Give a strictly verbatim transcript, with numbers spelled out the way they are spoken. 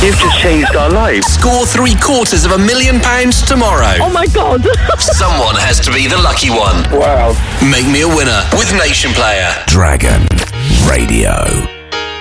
You've just changed our lives. Score three quarters of a million pounds tomorrow. Oh my God. Someone has to be the lucky one. Wow. Make me a winner with Nation Player. Dragon Radio.